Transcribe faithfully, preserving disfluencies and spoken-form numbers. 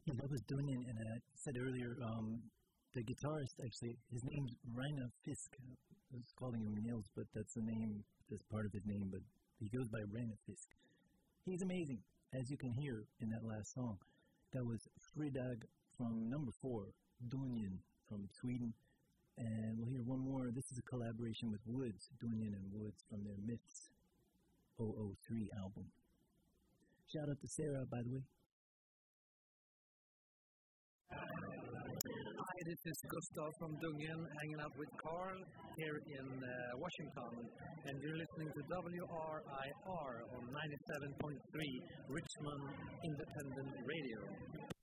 Yeah, that was Dunian, and I said earlier, um, the guitarist, actually, his name's Rainer Fisk. I was calling him Nils, but that's the name, that's part of his name, but he goes by Rainer Fisk. He's amazing, as you can hear in that last song. That was Fridag from number four, Dunian from Sweden. And we'll hear one more. This is a collaboration with Woods, Dunian and Woods from their Myths oh oh three album. Shout out to Sarah, by the way. Hi, this is Gustav from Dungen, hanging out with Carl here in uh, Washington, and you're listening to W R I R on ninety-seven point three Richmond Independent Radio.